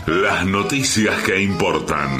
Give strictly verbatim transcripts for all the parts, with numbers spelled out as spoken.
Las noticias que importan.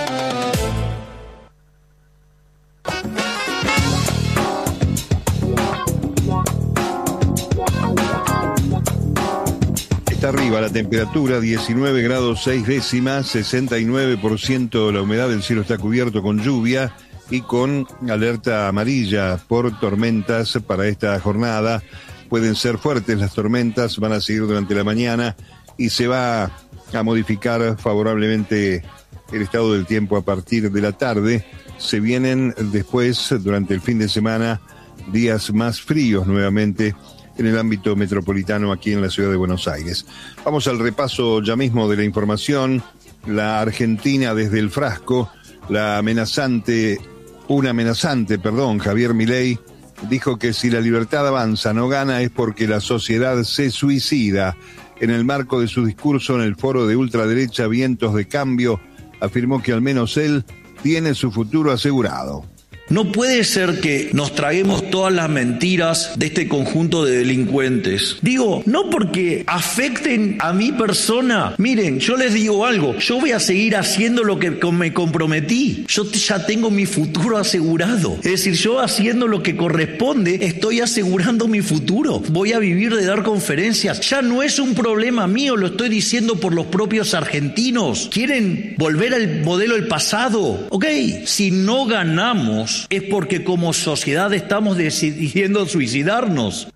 Está arriba la temperatura, diecinueve grados seis décimas, sesenta y nueve por ciento la humedad, el cielo está cubierto con lluvia y con alerta amarilla por tormentas para esta jornada. Pueden ser fuertes las tormentas, van a seguir durante la mañana y se va a modificar favorablemente el estado del tiempo a partir de la tarde. Se vienen después, durante el fin de semana, días más fríos nuevamente en el ámbito metropolitano aquí en la ciudad de Buenos Aires. Vamos al repaso ya mismo de la información. La Argentina desde el frasco, la amenazante, un amenazante, perdón, Javier Milei, dijo que si la libertad avanza no gana es porque la sociedad se suicida. En el marco de su discurso en el foro de ultraderecha Vientos de Cambio, afirmó que al menos él tiene su futuro asegurado. No puede ser que nos traguemos todas las mentiras de este conjunto de delincuentes. Digo, no porque afecten a mi persona. Miren, yo les digo algo, yo voy a seguir haciendo lo que me comprometí. Yo ya tengo mi futuro asegurado. Es decir, yo haciendo lo que corresponde, estoy asegurando mi futuro. Voy a vivir de dar conferencias. Ya no es un problema mío, lo estoy diciendo por los propios argentinos. ¿Quieren volver al modelo del pasado? Ok, si no ganamos, es porque como sociedad estamos decidiendo suicidarnos.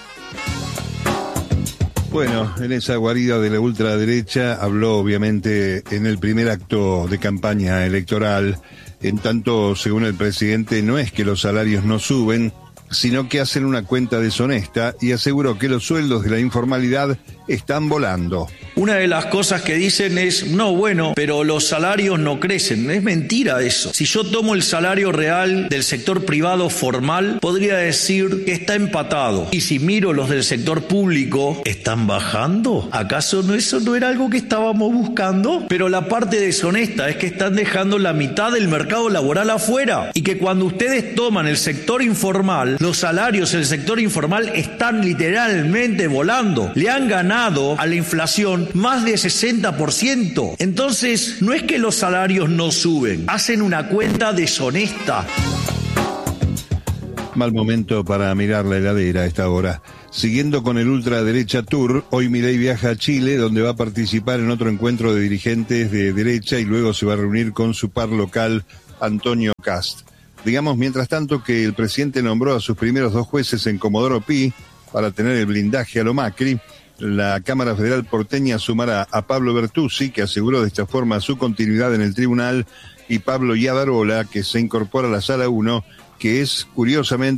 Bueno, en esa guarida de la ultraderecha habló obviamente en el primer acto de campaña electoral. En tanto, según el presidente, no es que los salarios no suben, sino que hacen una cuenta deshonesta, y aseguró que los sueldos de la informalidad están volando. Una de las cosas que dicen es, no, bueno, pero los salarios no crecen. Es mentira eso. Si yo tomo el salario real del sector privado formal, podría decir que está empatado. Y si miro los del sector público, ¿están bajando? ¿Acaso no eso no era algo que estábamos buscando? Pero la parte deshonesta es que están dejando la mitad del mercado laboral afuera. Y que cuando ustedes toman el sector informal, los salarios en el sector informal están literalmente volando. Le han ganado a la inflación más de sesenta por ciento. Entonces, no es que los salarios no suben, hacen una cuenta deshonesta. Mal momento para mirar la heladera a esta hora. Siguiendo con el ultraderecha tour, hoy Milei viaja a Chile, donde va a participar en otro encuentro de dirigentes de derecha y luego se va a reunir con su par local, Antonio Cast. Digamos, mientras tanto, que el presidente nombró a sus primeros dos jueces en Comodoro Pi para tener el blindaje a lo Macri. La Cámara Federal porteña sumará a Pablo Bertuzzi, que aseguró de esta forma su continuidad en el tribunal, y Pablo Yadarola, que se incorpora a la Sala uno, que es, curiosamente,